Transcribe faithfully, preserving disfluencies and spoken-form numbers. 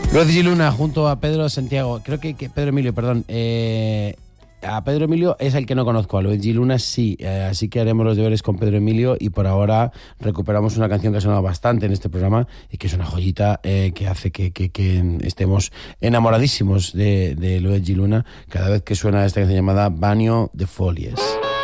Luigi Luna junto a Pedro Santiago, creo que, que Pedro Emilio, perdón, eh, a Pedro Emilio es el que no conozco, a Luigi Luna sí, eh, así que haremos los deberes con Pedro Emilio y por ahora recuperamos una canción que ha sonado bastante en este programa y que es una joyita eh, que hace que, que, que estemos enamoradísimos de, de Luigi Luna cada vez que suena esta canción llamada Bagno de Folies.